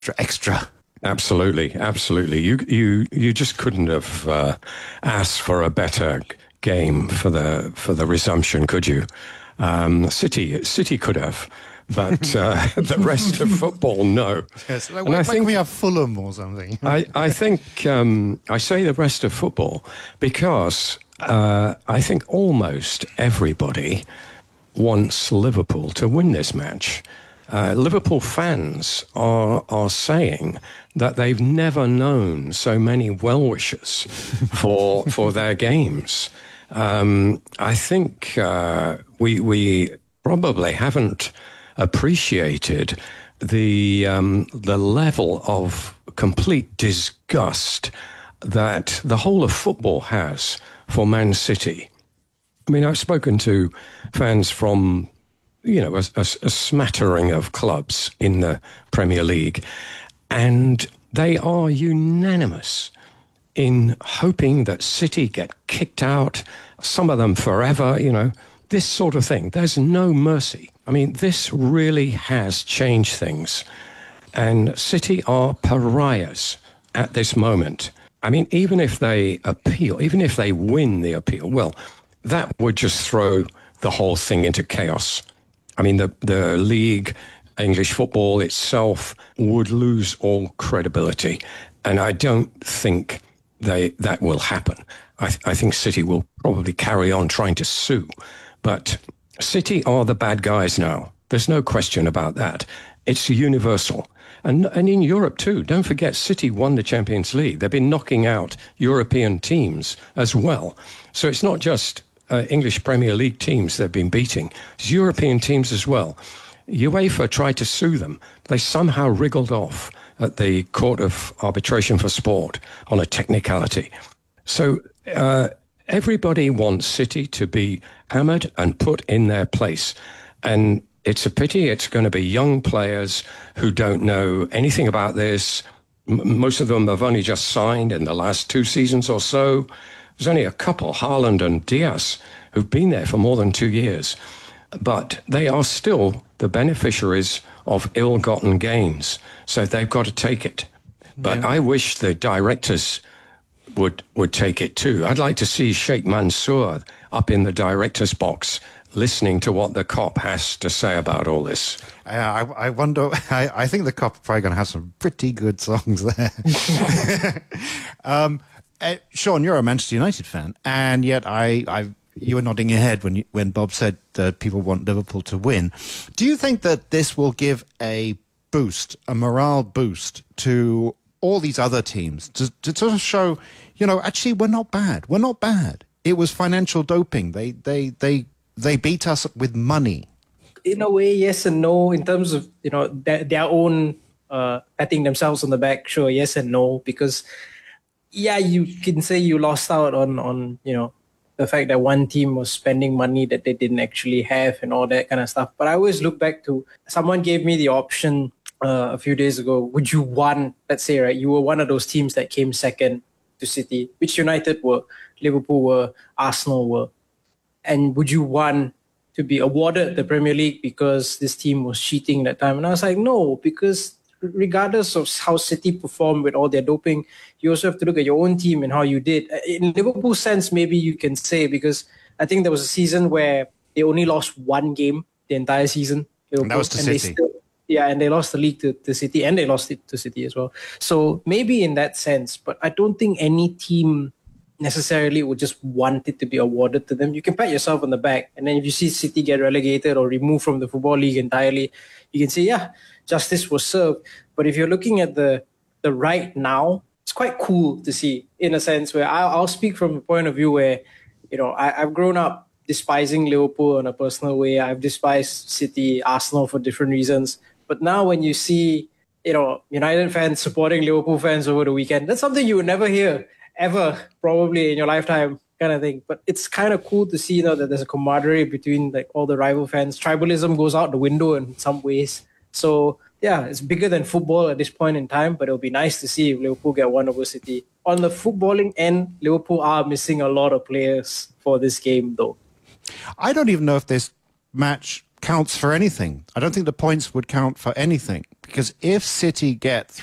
extra. Absolutely, absolutely. You just couldn't have asked for a better game for the resumption, could you? City could have, but the rest of football, no. Yes, why can't we have Fulham or something? I think I say the rest of football because I think almost everybody wants Liverpool to win this match. Liverpool fans are saying that they've never known so many well-wishers for their games. I think we probably haven't appreciated the level of complete disgust that the whole of football has for Man City. I mean, I've spoken to fans from a smattering of clubs in the Premier League, and they are unanimous in hoping that City get kicked out, some of them forever, this sort of thing. There's no mercy. I mean, this really has changed things, and City are pariahs at this moment. I mean, even if they appeal, even if they win the appeal, well, that would just throw the whole thing into chaos. I mean, the league, English football itself would lose all credibility. And I don't think that will happen. I think City will probably carry on trying to sue. But City are the bad guys now. There's no question about that. It's universal. And in Europe too, don't forget, City won the Champions League. They've been knocking out European teams as well. So it's not just English Premier League teams they've been beating. It's European teams as well. UEFA tried to sue them. They somehow wriggled off at the Court of Arbitration for Sport on a technicality. So everybody wants City to be hammered and put in their place. And it's a pity it's going to be young players who don't know anything about this. Most of them have only just signed in the last 2 seasons or so. There's only a couple, Haaland and Diaz, who've been there for more than 2 years. But they are still the beneficiaries of ill-gotten gains. So they've got to take it. But I wish the directors would take it too. I'd like to see Sheikh Mansour up in the director's box listening to what the COP has to say about all this. I wonder, I think the COP are probably going to have some pretty good songs there. Sean, you're a Manchester United fan, and yet you were nodding your head when Bob said that people want Liverpool to win. Do you think that this will give a morale boost to all these other teams to sort of show, actually we're not bad. We're not bad. It was financial doping. They beat us with money. In a way, yes and no. In terms of their own patting themselves on the back, sure, yes and no, because. Yeah, you can say you lost out on the fact that one team was spending money that they didn't actually have and all that kind of stuff. But I always look back to, someone gave me the option a few days ago. Would you want, let's say, right, you were one of those teams that came second to City, which United were, Liverpool were, Arsenal were. And would you want to be awarded the Premier League because this team was cheating that time? And I was like, no, because regardless of how City performed with all their doping, you also have to look at your own team and how you did. In Liverpool's sense, maybe you can say, because I think there was a season where they only lost one game the entire season. Liverpool, and that was to City. And they lost the league to City, and they lost it to City as well. So maybe in that sense, but I don't think any team necessarily would just want it to be awarded to them. You can pat yourself on the back, and then if you see City get relegated or removed from the Football League entirely, you can say, yeah, justice was served. But if you're looking at the right now, it's quite cool to see, in a sense where I'll speak from a point of view where, I've grown up despising Liverpool in a personal way. I've despised City, Arsenal for different reasons. But now when you see, United fans supporting Liverpool fans over the weekend, that's something you would never hear ever, probably in your lifetime, kind of thing. But it's kind of cool to see, that there's a camaraderie between all the rival fans. Tribalism goes out the window in some ways. So yeah, it's bigger than football at this point in time, but it'll be nice to see if Liverpool get one over City. On the footballing end, Liverpool are missing a lot of players for this game, though. I don't even know if this match counts for anything. I don't think the points would count for anything, because if City get